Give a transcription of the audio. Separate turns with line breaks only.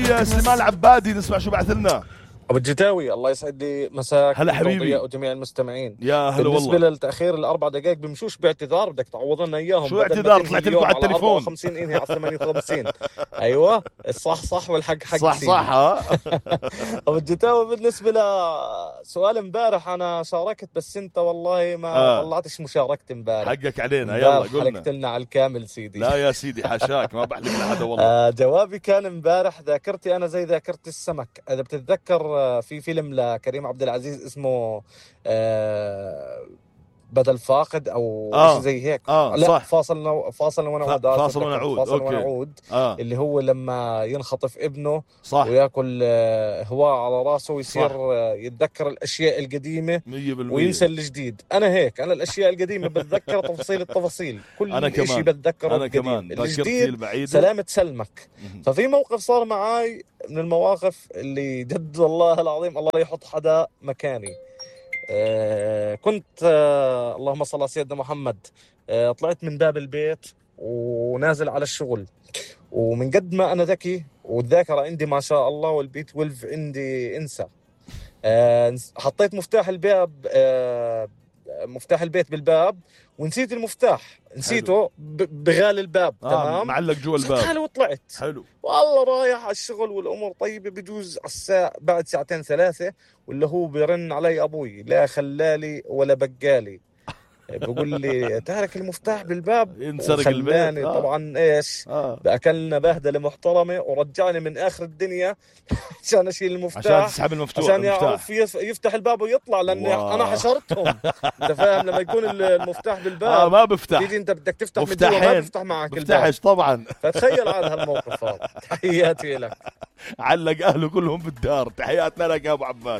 يا سليمان العبادي نسمع شو بعث لنا.
أبو الجتاوي الله يسعد لي مساك.
هلا حبيبي
وجميع المستمعين.
يا هلا
بالنسبة
والله.
للتأخير الأربع دقائق بمشوش باعتذار، بدك تعوض لنا إياهم.
شو اعتذار؟ طلعت لكم على التليفون
54 إنهي على 58. أيوة الصح صح والحق حق
صح
سيدي.
صح ها.
أبو الجتاوي بالنسبة لسؤال امبارح أنا شاركت، بس أنت والله ما طلعتش مشاركة امبارح.
حقك علينا يلا قلنا.
حلقت لنا على الكامل سيدي.
لا يا سيدي حاشاك ما بحلف لحدا والله.
جوابي كان امبارح ذاكرتي أنا زي ذاكرة السمك. إذا بتتذكر في فيلم لكريم عبد العزيز اسمه بدل فاقد او شيء زي هيك. لا
صح.
فاصل ونعود.
فاصل ونعود.
فاصل ونعود. اللي هو لما ينخطف ابنه
صح.
وياكل هواء على راسه ويصير يتذكر الاشياء القديمه
100%
وينسى الجديد. انا هيك، انا الاشياء القديمه بتذكر تفاصيل التفاصيل، كل شيء بتذكره.
انا كمان
الجديد سلامة سلمك. ففي موقف صار معاي من المواقف اللي جد والله العظيم الله لا يحط حدا مكاني. كنت اللهم صل على سيدنا محمد. طلعت من باب البيت ونازل على الشغل، ومن قد ما أنا ذكي والذاكرة عندي ما شاء الله والبيت 12 عندي انسى. حطيت مفتاح الباب مفتاح البيت بالباب ونسيت المفتاح. نسيته بغال الباب. تمام
معلق جوا الباب.
حلو وطلعت.
حلو
والله رايح على الشغل والامور طيبه. بجوز على الساعه بعد ساعتين ثلاثه واللي هو بيرن علي ابوي، لا خلالي ولا بقالي، بقول لي تارك المفتاح بالباب.
انسرق البيت.
طبعا ايش اكلنا بهدله محترمه ورجعني من اخر الدنيا عشان اشيل المفتاح،
عشان تسحب المفتوح
عشان يعرف يفتح الباب ويطلع، لاني انا حشرتهم. انت فاهم لما يكون المفتاح بالباب
ما بفتح،
تيجي انت بدك تفتح من جوا ما بفتح معك الباب
طبعا.
فتخيل هذا الموقف. تحياتي لك.
علق اهله كلهم بالدار. تحياتنا لك يا ابو عباد.